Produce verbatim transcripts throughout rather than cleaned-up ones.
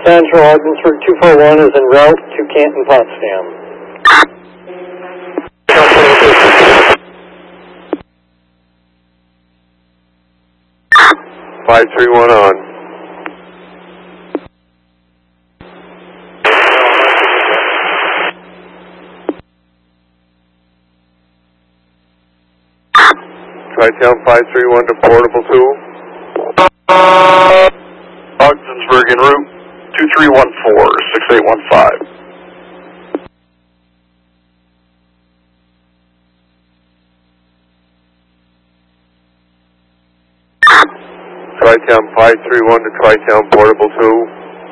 Central, Ogdensburg two four one is en route to Canton, Potsdam. five three one on. Tri-Town five three one to Portable two. Ogdensburg en route two three one four, six eight one five. Tri-Town five three one to Tri-Town Portable two.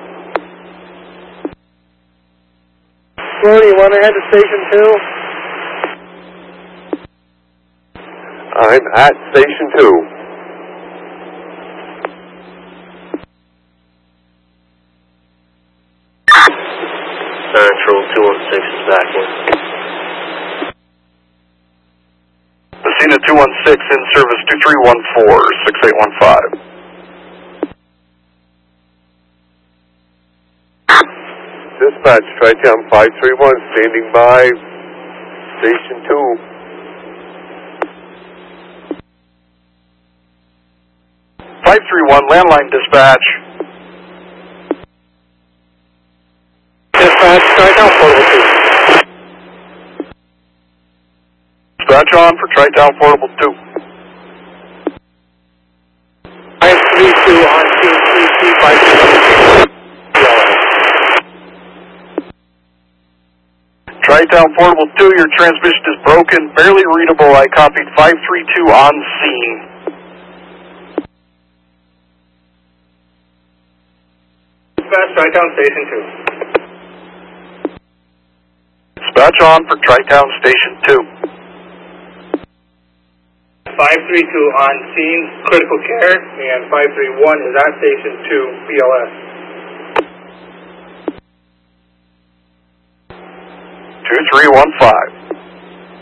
Florida, you want to head to Station two? I'm at Station two. Central two one six is back in. Messina two one six in service two three one four, six eight one five. Dispatch, Tri-Town five three one, standing by Station two. five three one, landline dispatch. Dispatch, Tri-Town Portable two. Dispatch on for Tri-Town Portable two. five three two on scene, three three five two. Tri-Town Portable two, your transmission is broken, barely readable. I copied five three two on scene. Dispatch, Tri-Town Station two. Dispatch on for Tri-Town Station two. five three two on scene, critical care, and five three one is at Station two, P L S. two three one five.